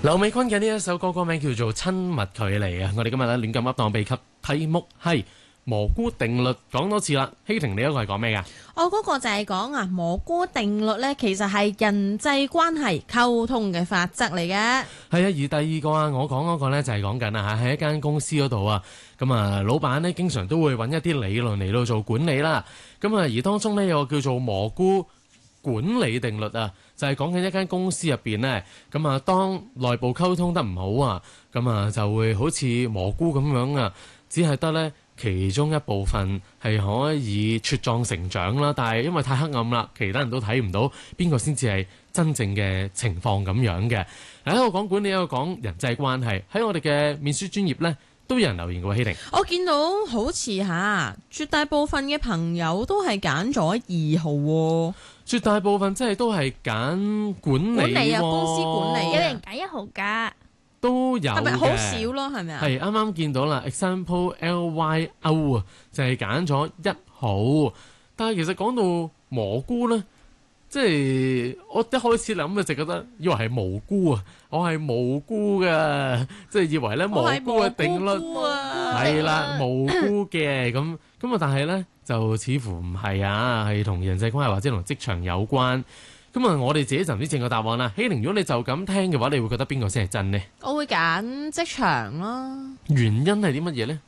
劉美君嘅呢一首歌名叫做《親密距離》啊！我哋今日咧亂咁噏當秘笈，題目係蘑菇定律，講多次啦。希婷，你嗰個係講咩噶？ 我嗰個就係講啊，蘑菇定律呢，其實係人際關係溝通嘅法則嚟嘅。係啊， 而第二個啊，我講嗰個呢，就係講緊啊喺一間公司嗰度啊，咁啊老闆呢，經常都會揾一啲理論嚟到做管理啦。咁啊而當中呢，有個叫做蘑菇管理定律啊，就係講緊一間公司入邊呢，咁啊當內部溝通得唔好啊，咁啊就會好似蘑菇咁樣啊，只係得呢其中一部分係可以茁壯成長啦，但係因為太黑暗啦，其他人都睇唔到邊個先至係真正嘅情況咁樣嘅。喺一個講管理，一個講人際關係，喺我哋嘅面書專頁呢，都有人留言嘅喎，希婷。 我見到好似絕大部分嘅朋友都係揀咗2號喎。 絕大部分即係都係揀管理啊，公司管理， 有人揀1號㗎， 都有嘅， 係咪好少咯？係咪啊？ 係啱啱見到啦 ，example LYO 啊，就係揀咗1號。但係其實講到蘑菇咧，即係我一開始諗就覺得以為係無辜啊，我係無辜嘅，即係以為咧蘑菇嘅定律係啦，無辜嘅咁啊，但係咧就似乎唔係啊，係同人際關係或者同職場有關。咁啊，我哋自己就唔知正確答案啦。希玲，如果你就咁聽嘅話，你會覺得邊個先係真呢？ 我會揀職場啦。 原因係啲乜嘢呢？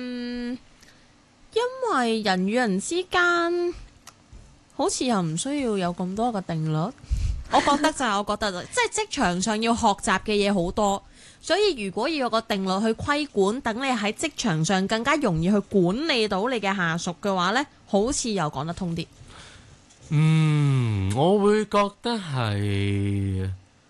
因為人與人之間好似又唔需要有咁多個定律。我覺得即係職場上要學習嘅嘢好多，所以如果要有個定律去規管，等你喺職場上更加容易去管理到你嘅下屬嘅話呢，好似又講得通啲。 我會覺得係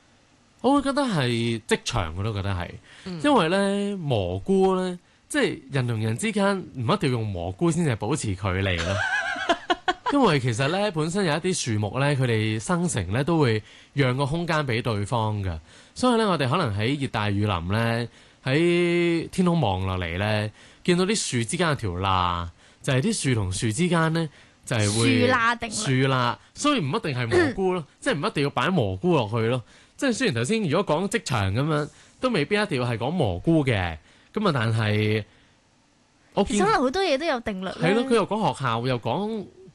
職場，我都覺得係，因為呢蘑菇呢，即係人同人之間唔一定要用蘑菇先至係保持距離咯。因為其實呢，本身有一啲樹木呢，佢哋生成呢都會讓個空間俾對方㗎，所以呢，我哋可能喺熱帶雨林呢，喺天空望落嚟呢，見到啲樹之間有條罅，就係啲樹同樹之間呢。就係會樹罅，所以唔一定係蘑菇咯，即係唔一定要擺蘑菇落去咯。即係雖然頭先如果講職場咁樣，都未必一定要係講蘑菇嘅。咁啊，但係我見可能好多嘢都有定律。 係咯，佢又講學校，又講